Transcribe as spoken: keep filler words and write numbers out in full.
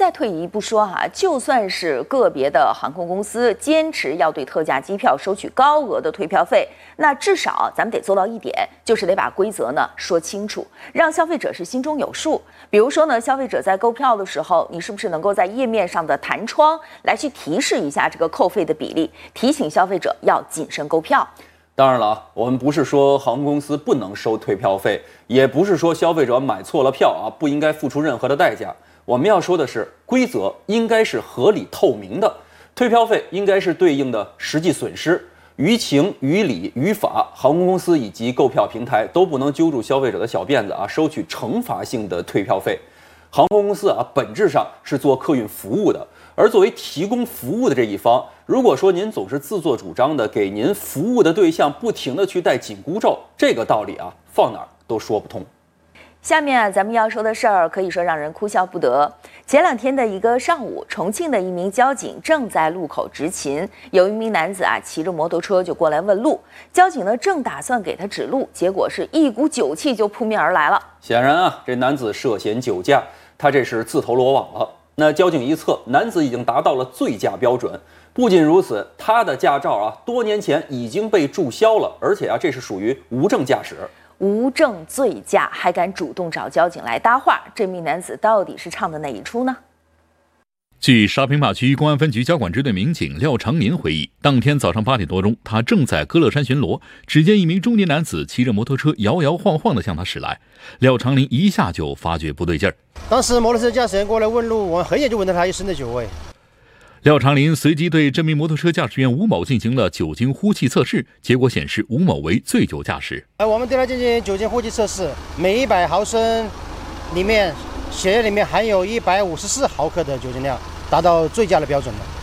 再退一步说哈，就算是个别的航空公司坚持要对特价机票收取高额的退票费，那至少咱们得做到一点，就是得把规则呢说清楚，让消费者是心中有数。比如说呢，消费者在购票的时候，你是不是能够在页面上的弹窗来去提示一下这个扣费的比例，提醒消费者要谨慎购票。 当然了啊，我们不是说航空公司不能收退票费，也不是说消费者买错了票啊不应该付出任何的代价。我们要说的是，规则应该是合理透明的，退票费应该是对应的实际损失。于情于理于法，航空公司以及购票平台都不能揪住消费者的小辫子啊，收取惩罚性的退票费。航空公司啊，本质上是做客运服务的，而作为提供服务的这一方，如果说您总是自作主张的给您服务的对象不停的去戴紧箍咒，这个道理啊，放哪儿都说不通。 下面啊，咱们要说的事儿可以说让人哭笑不得。前两天的一个上午，重庆的一名交警正在路口执勤，有一名男子啊骑着摩托车就过来问路，交警呢正打算给他指路，结果是一股酒气就扑面而来了。 显然啊，这男子涉嫌酒驾，他这是自投罗网了。那交警一测，男子已经达到了醉驾标准。不仅如此，他的驾照啊多年前已经被注销了，而且啊这是属于无证驾驶。 无证醉驾还敢主动找交警来搭话，这名男子到底是唱的哪一出呢？ 据沙坪坝区公安分局交管支队民警廖长林回忆，当天早上八点多钟，他正在歌乐山巡逻，只见一名中年男子骑着摩托车摇摇晃晃地向他驶来。廖长林一下就发觉不对劲儿， 当时摩托车驾驶员过来问路，我很远就闻到他一身的酒味。 廖长林随即对这名摩托车驾驶员吴某进行了酒精呼气测试，结果显示吴某为醉酒驾驶。 我们对他进行酒精呼气测试，每一百毫升里面血液里面含有一百五十四毫克的酒精量，达到醉驾的标准了。